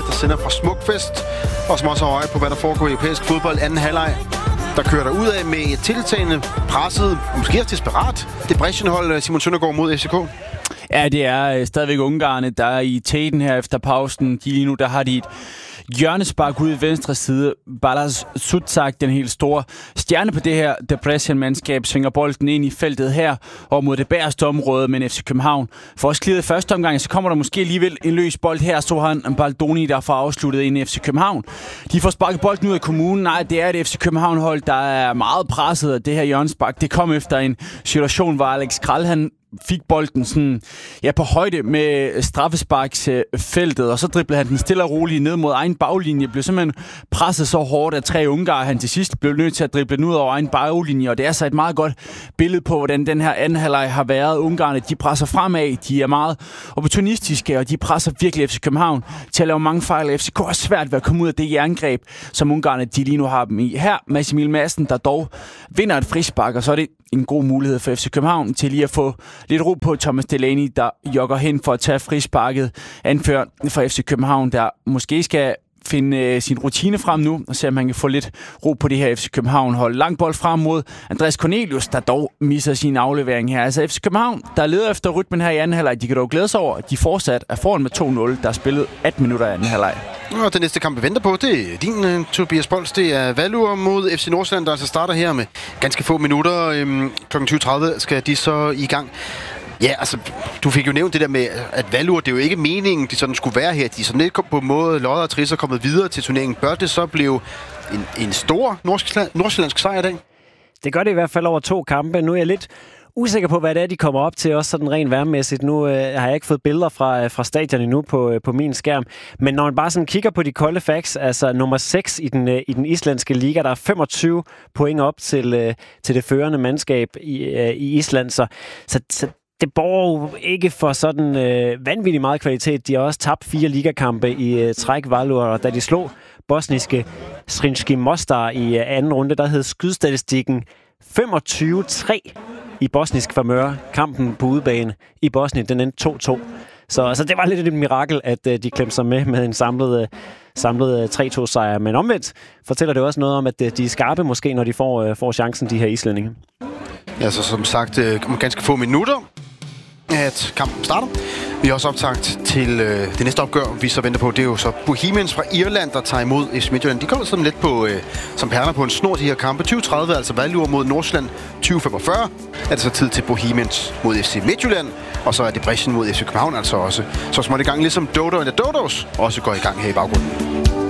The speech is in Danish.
der sender fra Smukfest, og som også har øje på, hvad der foregår i europæisk fodbold anden halvleg. Der kører der ud af med et tiltagende presset, måske også desperat, Debrecen-hold, Simon Søndergaard mod FCK. Ja, det er stadigvæk ungarerne, der er i tæten her efter pausen. Lige nu, der har de et hjørnespark ud i venstre side. Balázs Sucák, den helt store stjerne på det her Debrecen-mandskab, svinger bolden ind i feltet her og mod det bagerste område, men FC København får også clearet i første omgang, så kommer der måske alligevel en løs bold her. Så han Baldoni, der får afsluttet ind i FC København. De får sparket bolden ud af kommunen. Nej, det er et FC København-hold, der er meget presset af det her hjørnespark. Det kom efter en situation, hvor Alex Kral, han fik bolden sådan, på højde med straffesparksfeltet, og så driblede han den stille og roligt ned mod egen baglinje. Blev simpelthen presset så hårdt af 3 ungarer, han til sidst blev nødt til at drible den ud over egen baglinje, og det er så et meget godt billede på, hvordan den her anden halvleg har været. Ungarerne, de presser fremad, de er meget opportunistiske, og de presser virkelig FC København til at lave mange fejl. FCK er svært ved at komme ud af det jerngreb, som ungarerne, de lige nu har dem i. Her, Mads Emil Madsen, der dog vinder et frispark, og så er det en god mulighed for FC København til lige at få lidt ro på Thomas Delaney, der jogger hen for at tage frisparket. Anfører for FC København, der måske skal finde sin rutine frem nu, og se om han kan få lidt ro på det her FC København-hold. Lang bold frem mod Andreas Cornelius, der dog misser sin aflevering her. Altså FC København, der leder efter rytmen her i anden halvleg. De kan dog glæde sig over, at de fortsat er foran med 2-0. Der er spillet 18 minutter i anden halvleg. Og den næste kamp, vi venter på, det er din, Tobias Bols. Det er Valur mod FC Nordsjælland, der altså starter her med ganske få minutter. Kl. 20.30 skal de så i gang. Ja, altså, du fik jo nævnt det der med, at Valur, det er jo ikke meningen, de sådan skulle være her. De er sådan lidt på en måde, lodder og trisser kommet videre til turneringen. Bør det så blive en stor nordsjællandsk sejr i dag? Det gør det i hvert fald over 2 kampe. Nu er jeg lidt usikker på, hvad det er, de kommer op til, også sådan rent værmæssigt. Nu har jeg ikke fået billeder fra stadion endnu på min skærm. Men når man bare sådan kigger på de kolde facts, altså nummer 6 i den islandske liga, der er 25 point op til det førende mandskab i Island. Så det borger jo ikke for sådan vanvittigt meget kvalitet. De har også tabt 4 ligakampe i træk, Valur, og da de slog bosniske Sremski Mostar i anden runde, der hed skydstatistikken 25-3 i bosnisk favør. Kampen på udebane i Bosnien, den endte 2-2. Så det var lidt et mirakel, at de klemte sig med en samlet 3-2-sejr. Men omvendt fortæller det også noget om, at de er skarpe måske, når de får chancen, de her islændinge. Altså som sagt, om ganske få minutter, at kampen starter. Vi har også optagt til det næste opgør, vi så venter på. Det er jo så Bohemians fra Irland, der tager imod FC Midtjylland. De kommer sådan lidt på, som perler på en snor, de her kampe. 20.30, altså Valur mod Nordsjælland. 20.45 er det så tid til Bohemians mod FC Midtjylland. Og så er det Debrecen mod FC København altså også. Så småt i gang, ligesom Dodo and the Dodos også går i gang her i baggrunden.